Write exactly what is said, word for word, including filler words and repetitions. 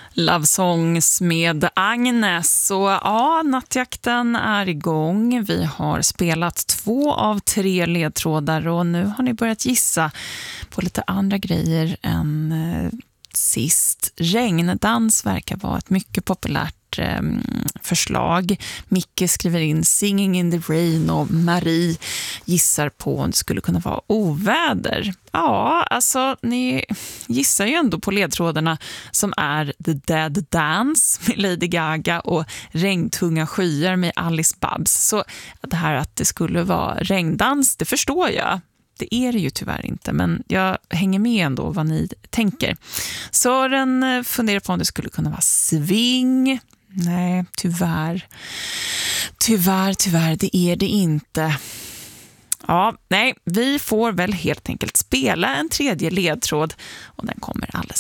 Love Songs med Agnes. Och ja, nattjakten är igång. Vi har spelat två av tre ledtrådar och nu har ni börjat gissa på lite andra grejer än eh, sist. Regndans verkar vara ett mycket populärt eh, förslag. Micke skriver in Singing in the Rain och Marie gissar på om det skulle kunna vara oväder. Ja, alltså ni gissar ju ändå på ledtrådarna som är The Dead Dance med Lady Gaga och Regntunga skyar med Alice Babs. Så det här att det skulle vara regndans, det förstår jag. Det är det ju tyvärr inte, men jag hänger med ändå vad ni tänker. Sören funderar på om det skulle kunna vara sving. Nej, tyvärr. Tyvärr, tyvärr, det är det inte. Ja, nej, vi får väl helt enkelt spela en tredje ledtråd och den kommer alldeles